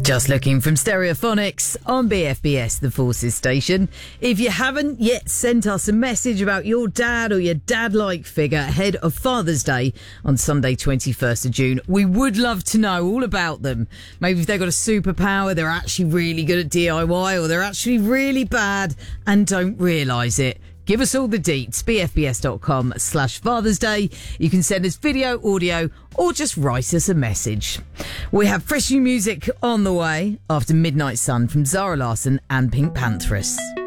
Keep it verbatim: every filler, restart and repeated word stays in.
Just Looking from Stereophonics on B F B S, the Forces station. If you haven't yet sent us a message about your dad or your dad-like figure ahead of Father's Day on Sunday twenty-first of June, we would love to know all about them. Maybe if they've got a superpower, they're actually really good at D I Y, or they're actually really bad and don't realise it. Give us all the deets, bfbs.com slash Father's Day. You can send us video, audio, or just write us a message. We have fresh new music on the way after Midnight Sun from Zara Larsson and Pink Pantheress.